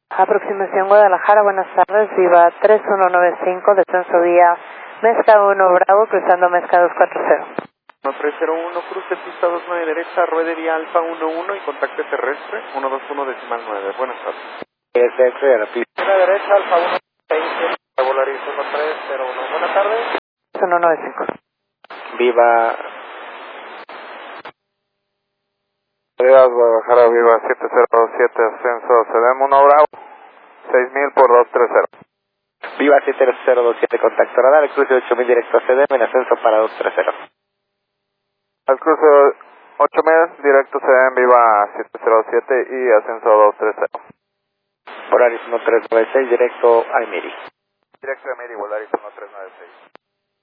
Aproximación Guadalajara, buenas tardes, Viva 3195, descenso vía Mezca 1 Bravo, cruzando Mezca 240. 1301, cruce pista 29 derecha, ruede vía Alfa 11 y contacto terrestre 121.9. Buenas tardes. Terrestre a la pista. Derecha, Alfa 16, Volaris 1301. Buenas tardes. 195. Viva Guadalajara, Viva 707, ascenso Sedem 1 Bravo, 6000 por 230. Viva 7027, contacto radar, cruce 8000 directo a CDM en ascenso para 230. Al cruce 8000, directo Sedem, Viva 707 y ascenso 230. Volaris 1396, directo a Emiri. Directo a Emiri, Volaris 139.